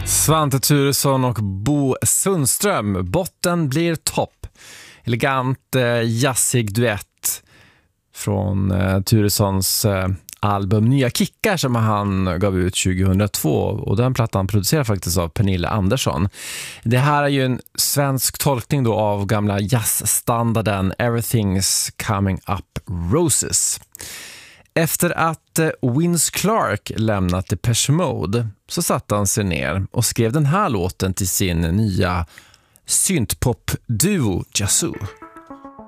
Svante Thuresson och Bo Sundström. Botten blir topp. Elegant jazzig duett från Thuressons album Nya Kickar som han gav ut 2002, och den plattan produceras faktiskt av Pernilla Andersson. Det här är ju en svensk tolkning då av gamla jazzstandarden Everything's Coming Up Roses. Efter att Vince Clarke lämnat Depeche Mode så satte han sig ner och skrev den här låten till sin nya synthpop-duo Yazoo.